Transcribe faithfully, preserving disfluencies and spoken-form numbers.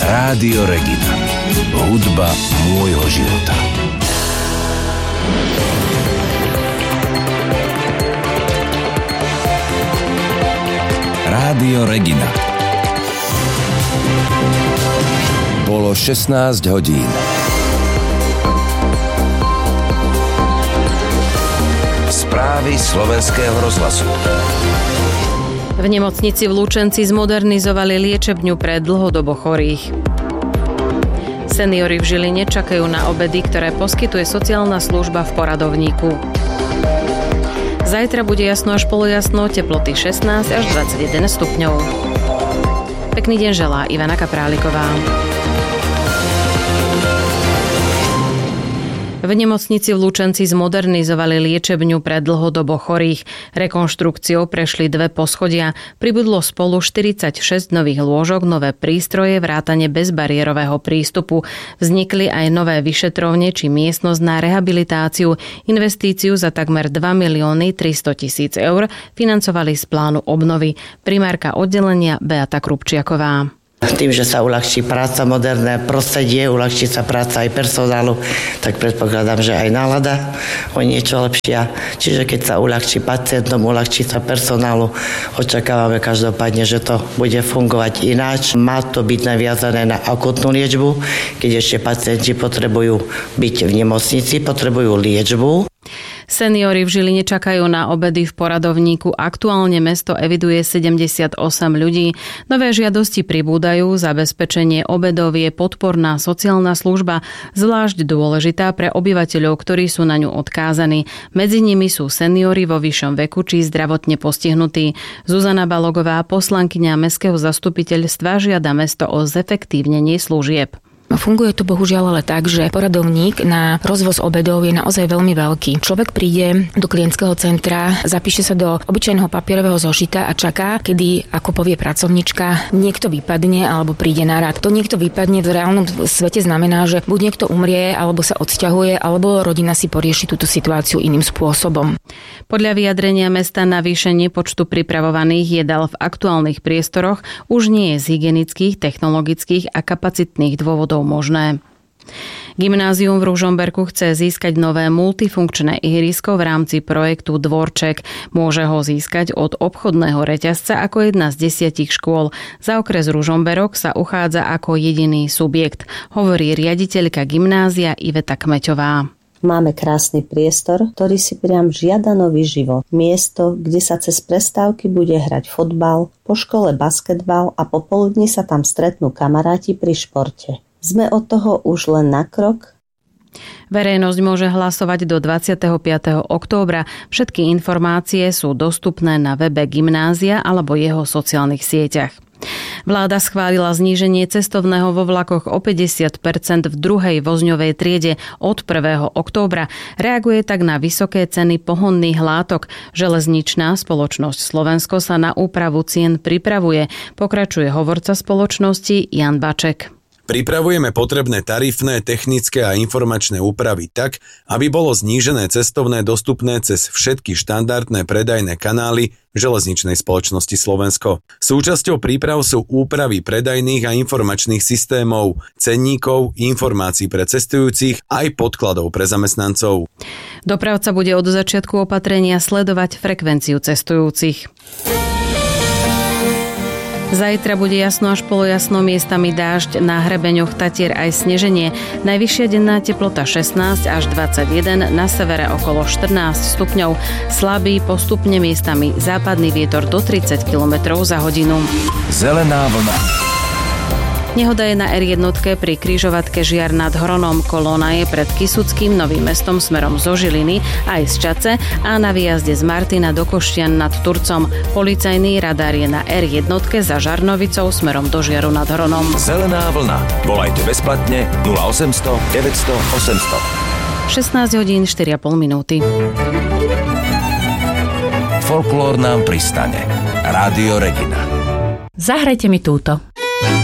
Rádio Regina. Hudba môjho života. Rádio Regina. Bolo šestnásť hodín. Správy Slovenského rozhlasu. V nemocnici v Lučenci zmodernizovali liečebňu pre dlhodobo chorých. Seniori v Žiline čakajú na obedy, ktoré poskytuje sociálna služba v poradovníku. Zajtra bude jasno až polojasno, teploty šestnásť až dvadsaťjeden stupňov. Pekný deň želá Ivana Kapráliková. V nemocnici v Lučenci zmodernizovali liečebňu pre dlhodobo chorých. Rekonštrukciou prešli dve poschodia. Pribudlo spolu štyridsaťšesť nových lôžok, nové prístroje, vrátane bezbariérového prístupu. Vznikli aj nové vyšetrovne či miestnosť na rehabilitáciu. Investíciu za takmer dva milióny tristotisíc eur financovali z plánu obnovy. Primárka oddelenia Beata Krupčiaková. Tým, že sa uľahčí práca, moderné prostredie, uľahčí sa práca aj personálu, tak predpokladám, že aj nálada o niečo lepšia. Čiže keď sa uľahčí pacientom, uľahčí sa personálu, očakávame každopádne, že to bude fungovať ináč. Má to byť naviazané na akutnú liečbu, keď ešte pacienti potrebujú byť v nemocnici, potrebujú liečbu. Seniori v Žiline čakajú na obedy v poradovníku. Aktuálne mesto eviduje sedemdesiatosem ľudí. Nové žiadosti pribúdajú, zabezpečenie obedov je podporná sociálna služba, zvlášť dôležitá pre obyvateľov, ktorí sú na ňu odkázaní. Medzi nimi sú seniori vo vyššom veku či zdravotne postihnutí. Zuzana Balogová, poslankyňa mestského zastupiteľstva, žiada mesto o zefektívnenie služieb. Funguje to bohužiaľ ale tak, že poradovník na rozvoz obedov je naozaj veľmi veľký. Človek príde do klientského centra, zapíše sa do obyčajného papierového zošita a čaká, kedy, ako povie pracovnička, niekto vypadne alebo príde na rad. To niekto vypadne v reálnom svete znamená, že buď niekto umrie, alebo sa odsťahuje, alebo rodina si porieši túto situáciu iným spôsobom. Podľa vyjadrenia mesta navýšenie počtu pripravovaných jedál v aktuálnych priestoroch už nie je z hygienických, technologických a kapacitných dôvodov možné. Gymnázium v Ružomberku chce získať nové multifunkčné ihrisko v rámci projektu Dvorček. Môže ho získať od obchodného reťazca ako jedna z desiatich škôl. Za okres Ružomberok sa uchádza ako jediný subjekt, hovorí riaditeľka gymnázia Iveta Kmeťová. Máme krásny priestor, ktorý si priam žiada nový život. Miesto, kde sa cez prestávky bude hrať fotbal, po škole basketbal a popoludní sa tam stretnú kamaráti pri športe. Sme od toho už len na krok. Verejnosť môže hlasovať do dvadsiateho piateho októbra. Všetky informácie sú dostupné na webe gymnázia alebo jeho sociálnych sieťach. Vláda schválila zníženie cestovného vo vlakoch o päťdesiat percent v druhej vozňovej triede od prvého októbra. Reaguje tak na vysoké ceny pohonných látok. Železničná spoločnosť Slovensko sa na úpravu cien pripravuje, pokračuje hovorca spoločnosti Jan Baček. Pripravujeme potrebné tarifné, technické a informačné úpravy tak, aby bolo znížené cestovné dostupné cez všetky štandardné predajné kanály Železničnej spoločnosti Slovensko. Súčasťou príprav sú úpravy predajných a informačných systémov, cenníkov, informácií pre cestujúcich aj podkladov pre zamestnancov. Dopravca bude od začiatku opatrenia sledovať frekvenciu cestujúcich. Zajtra bude jasno až polojasno, miestami dážď, na hrebeňoch Tatier aj sneženie. Najvyššia denná teplota šestnásť až dvadsaťjeden, na severe okolo štrnásť stupňov. Slabý, postupne miestami západný vietor do tridsať kilometrov za hodinu. Zelená vlna. Nehoda je na er jedna pri križovatke Žiar nad Hronom. Kolóna je pred Kysuckým Novým Mestom smerom zo Žiliny aj z Čace a na výjazde z Martina do Koštian nad Turcom. Policajný radár je na er jedna za Žarnovicou smerom do Žiaru nad Hronom. Zelená vlna. Volajte bezplatne nula osemsto deväťsto osemsto. šestnásť hodín štyri a pol minúty. Folklór nám pristane. Rádio Regina. Zahrajte mi túto.